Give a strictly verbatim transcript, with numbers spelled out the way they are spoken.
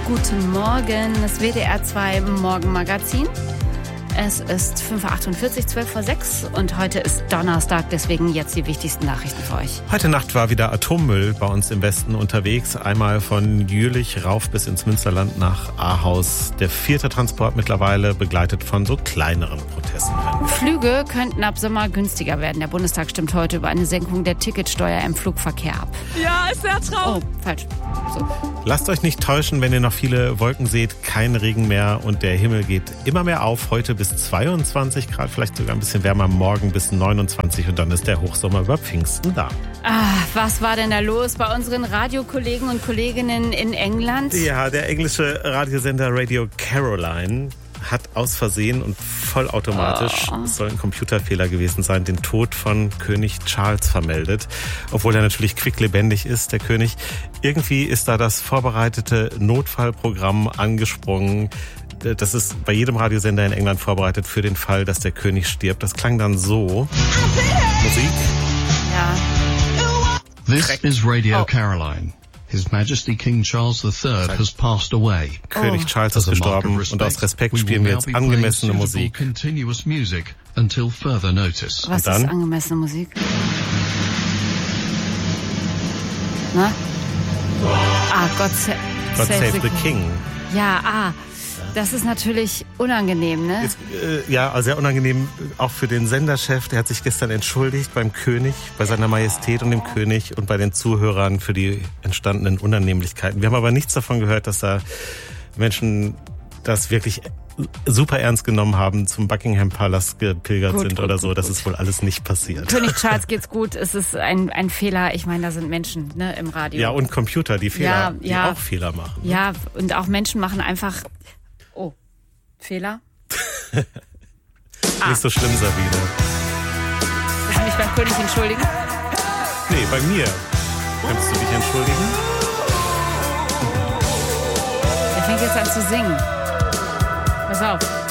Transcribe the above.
Guten Morgen, das W D R zwei Morgenmagazin. Es ist fünf Uhr achtundvierzig, zwölf vor sechs und heute ist Donnerstag, deswegen jetzt die wichtigsten Nachrichten für euch. Heute Nacht war wieder Atommüll bei uns im Westen unterwegs. Einmal von Jülich rauf bis ins Münsterland nach Ahaus. Der vierte Transport mittlerweile, begleitet von so kleineren Protesten. Flüge könnten ab Sommer günstiger werden. Der Bundestag stimmt heute über eine Senkung der Ticketsteuer im Flugverkehr ab. Ja, ist der Traum. Oh, falsch. So. Lasst euch nicht täuschen, wenn ihr noch viele Wolken seht. Kein Regen mehr und der Himmel geht immer mehr auf. Heute bis zweiundzwanzig Grad, vielleicht sogar ein bisschen wärmer, morgen bis neunundzwanzig und dann ist der Hochsommer über Pfingsten da. Ah, was war denn da los bei unseren Radiokollegen und Kolleginnen in England? Ja, der englische Radiosender Radio Caroline hat aus Versehen und vollautomatisch, oh. es soll ein Computerfehler gewesen sein, den Tod von König Charles vermeldet. Obwohl er natürlich quicklebendig ist, der König. Irgendwie ist da das vorbereitete Notfallprogramm angesprungen. Das ist bei jedem Radiosender in England vorbereitet für den Fall, dass der König stirbt. Das klang dann so. Musik. Ja. This Dreck. is Radio Oh. Caroline. His Majesty King Charles the Third has passed away. König Oh. Charles ist As a mark gestorben of und aus respect, Respekt we spielen will wir now jetzt be playing angemessene suitable Musik. continuous music until further notice. Was Und dann? ist angemessene Musik? Na? Ah, Gott, sa- God save the King. Ja, ah, das ist natürlich unangenehm, ne? Jetzt, äh, ja, sehr unangenehm auch für den Senderchef. Der hat sich gestern entschuldigt beim König, bei seiner Majestät und dem König und bei den Zuhörern für die entstandenen Unannehmlichkeiten. Wir haben aber nichts davon gehört, dass da Menschen das wirklich super ernst genommen haben, zum Buckingham Palace gepilgert Gut, sind gut, oder so. gut, Das gut. ist wohl alles nicht passiert. König Charles geht's gut, es ist ein, ein Fehler. Ich meine, da sind Menschen, ne, im Radio. Ja, und Computer, die Fehler, Ja, die ja. auch Fehler machen. Ja, und auch Menschen machen einfach... Oh, Fehler? Nicht so schlimm, Sabine. Willst du mich beim König entschuldigen? Nee, bei mir. Könntest du dich entschuldigen? Er fängt jetzt an zu singen. Pass auf.